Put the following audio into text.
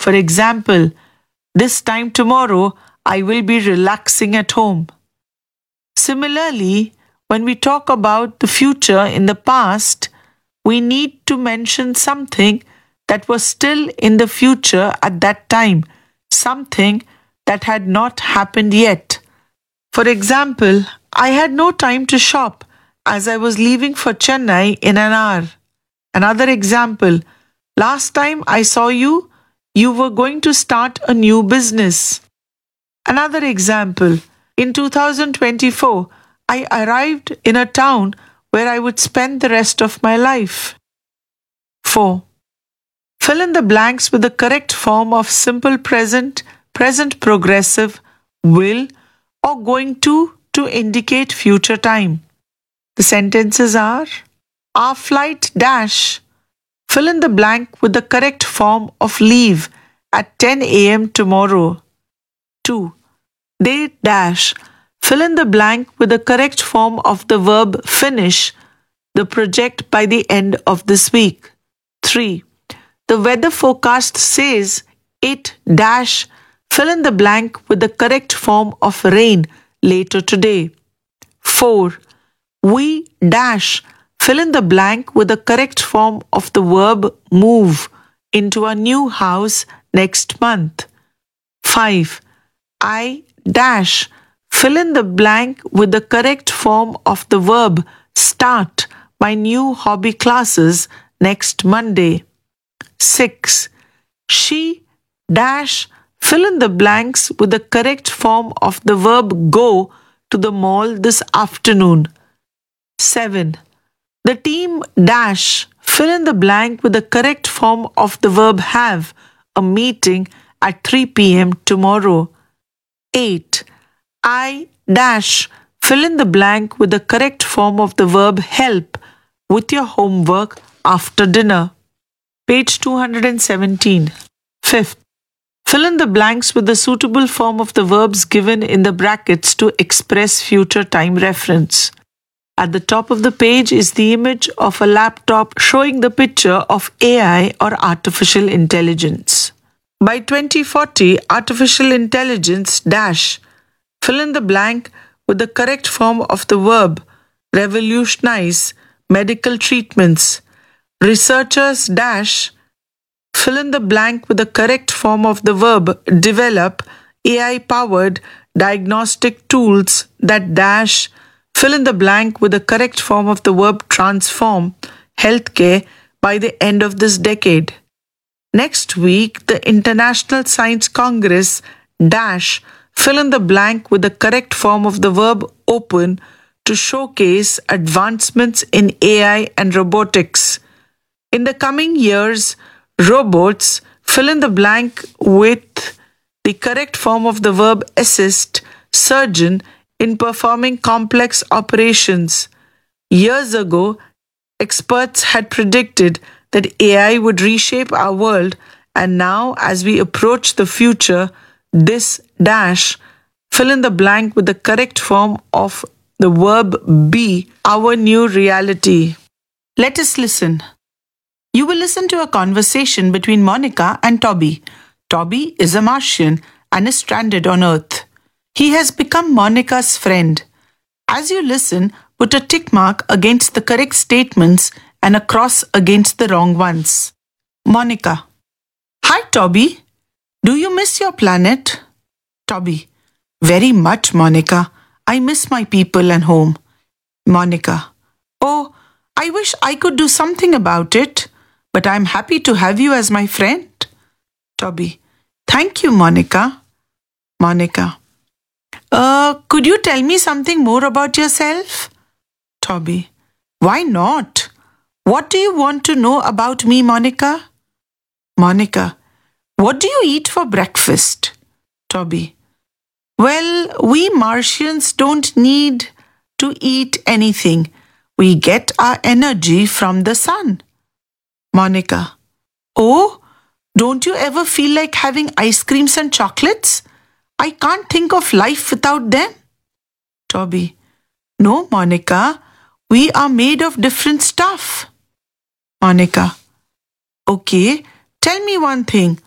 For example, this time tomorrow, I will be relaxing at home. Similarly, when we talk about the future in the past, we need to mention something that was still in the future at that time, something that had not happened yet. For example, I had no time to shop as I was leaving for Chennai in an hour. Another example, last time I saw you, you were going to start a new business. Another example, in 2024, I arrived in a town where I would spend the rest of my life. 4. Fill in the blanks with the correct form of simple present, present progressive, will, or going to indicate future time. The sentences are: our flight dash. Fill in the blank with the correct form of leave at 10 a.m. tomorrow. 2. They dash. Fill in the blank with the correct form of the verb finish the project by the end of this week. 3. The weather forecast says it dash. Fill in the blank with the correct form of rain later today. 4. We dash. Fill in the blank with the correct form of the verb move into a new house next month. 5. I dash. Fill in the blank with the correct form of the verb start my new hobby classes next Monday. 6. She dash. Fill in the blanks with the correct form of the verb go to the mall this afternoon. 7. The team dash. Fill in the blank with the correct form of the verb have a meeting at 3 p.m. tomorrow. 8. I dash. Fill in the blank with the correct form of the verb help with your homework after dinner. Page 217. 5th. Fill in the blanks with the suitable form of the verbs given in the brackets to express future time reference. At the top of the page is the image of a laptop showing the picture of AI or artificial intelligence. By 2040, artificial intelligence dash. Fill in the blank with the correct form of the verb revolutionize medical treatments. Researchers dash. Fill in the blank with the correct form of the verb develop AI-powered diagnostic tools that dash. Fill in the blank with the correct form of the verb transform healthcare by the end of this decade. Next week, the International Science Congress dash. Fill in the blank with the correct form of the verb open to showcase advancements in AI and robotics. In the coming years, robots, fill in the blank with the correct form of the verb assist surgeon in performing complex operations. Years ago, experts had predicted that AI would reshape our world, and now as we approach the future, this dash, fill in the blank with the correct form of the verb be our new reality. Let us listen. You will listen to a conversation between Monica and Toby. Toby is a Martian and is stranded on Earth. He has become Monica's friend. As you listen, put a tick mark against the correct statements and a cross against the wrong ones. Monica. Hi, Toby. Do you miss your planet? Toby. Very much, Monica. I miss my people and home. Monica. Oh, I wish I could do something about it, but I'm happy to have you as my friend. Toby. Thank you, Monica. Monica. Could you tell me something more about yourself? Toby. Why not? What do you want to know about me, Monica? Monica. What do you eat for breakfast? Toby. Well, we Martians don't need to eat anything. We get our energy from the sun. Monica. Oh, don't you ever feel like having ice creams and chocolates? I can't think of life without them. Toby. No, Monica. We are made of different stuff. Monica. Okay, tell me one thing.